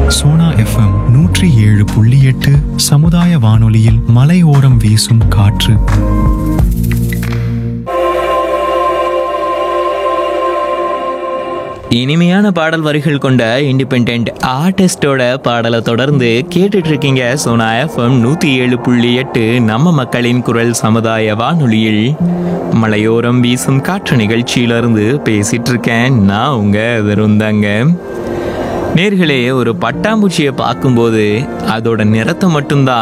Sona FM 107.8 சமுதாய வானொலியில் மலையோரம் வீசும் காற்று. இனிமையான பாடல் வரிகள் கொண்ட இண்டிபெண்ட் ஆர்டிஸ்டோட பாடலை தொடர்ந்து கேட்டுட்டு இருக்கீங்க சோனா எஃப்எம் 107.8 நம்ம மக்களின் குரல் சமுதாய வானொலியில் மலையோரம் வீசும் காற்று நிகழ்ச்சியிலிருந்து பேசிட்டு இருக்கேன். நான் உங்க விருந்தாங்க. நேர்களே, ஒரு பட்டாம்பூச்சியை பார்க்கும்போது அதோட நிறத்தை மட்டும்தான்